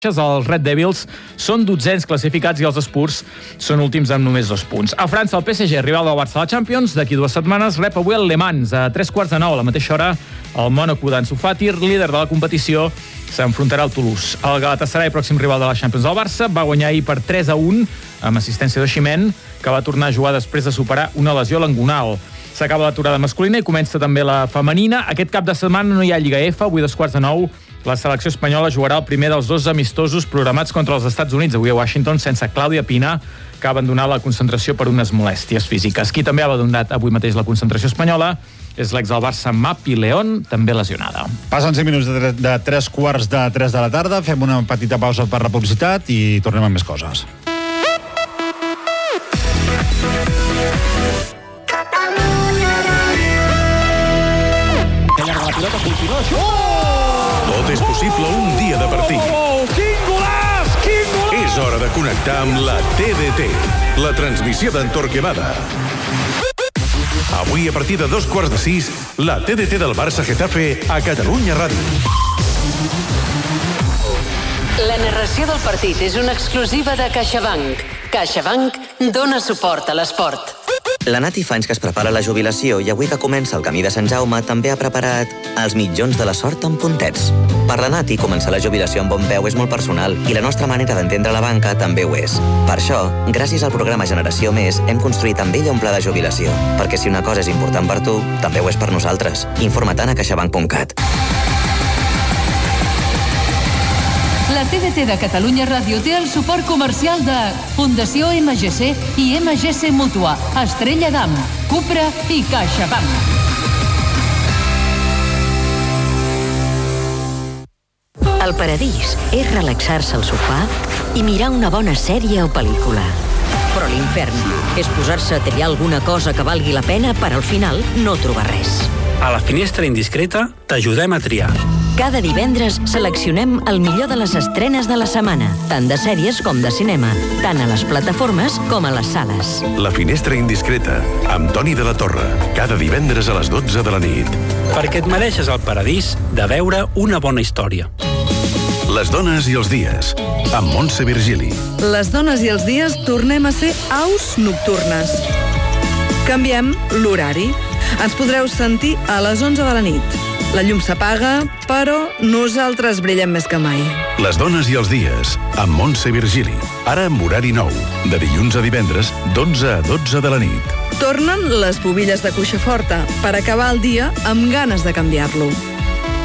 Els Red Devils són 12ens classificats i els Spurs són últims amb només 2 punts. A França, el PSG, rival del Barça a la Champions, d'aquí 2 setmanes, rep avui el Le Mans. A 3:45, a la mateixa hora, el Mónaco d'Ansu Fati, líder de la competició, s'enfrontarà al Toulouse. El Galatasaray, pròxim rival de la Champions del Barça, va guanyar ahir per 3-1 amb assistència d'Osimhen, que va tornar a jugar després de superar una lesió a l'angonal. S'acaba l'aturada masculina i comença també la femenina. Aquest cap de setmana no hi ha Lliga F, avui 2:45. La selecció espanyola jugarà el primer dels 2 amistosos programats contra els Estats Units, avui a Washington, sense Clàudia Pina, que ha abandonat la concentració per unes molèsties físiques. Qui també ha abandonat avui mateix la concentració espanyola és l'ex del Barça, Mapi León, també lesionada. Passen 5 minuts de 3:45 de la tarda, fem una petita pausa per la publicitat i tornem amb més coses. Tot és possible un dia de partit. Quin golaç! Quin golaç! És hora de connectar amb la TDT, la transmissió d'en Torquemada. Avui, a partir de 5:15, la TDT del Barça Getafe a Catalunya Ràdio. La narració del partit és una exclusiva de CaixaBank. CaixaBank dona suport a l'esport. La Nati fa anys que es prepara la jubilació i avui que comença el camí de Sant Jaume també ha preparat els mitjons de la sort amb puntets. Per la Nati, començar la jubilació amb bon peu és molt personal i la nostra manera d'entendre la banca també ho és. Per això, gràcies al programa Generació Més, hem construït amb ella un pla de jubilació. Perquè si una cosa és important per tu, també ho és per nosaltres. Informa-te'n a caixabank.cat. La TDT de Catalunya Ràdio té el suport comercial de Fundació MGC i MGC Mútua, Estrella d'Am, Cupra i CaixaBank. El paradís és relaxar-se al sofà i mirar una bona sèrie o pel·lícula. Però l'infern és posar-se a triar alguna cosa que valgui la pena per al final no trobar res. A la Finestra Indiscreta t'ajudem a triar. Cada divendres seleccionem el millor de les estrenes de la setmana, tant de sèries com de cinema, tant a les plataformes com a les sales. La Finestra Indiscreta, amb Toni de la Torre, cada divendres a les 12 de la nit. Perquè et mereixes el paradís de veure una bona història. Les dones i els dies, amb Montse Virgili. Les dones i els dies tornem a ser aus nocturnes. Canviem l'horari. Ens podreu sentir a les 11 de la nit. La llum s'apaga, però nosaltres brillem més que mai. Les dones i els dies, amb Montse Virgili. Ara amb horari nou, de dilluns a divendres, d'11 a 12 de la nit. Tornen les pubilles de cuixa forta per acabar el dia amb ganes de canviar-lo.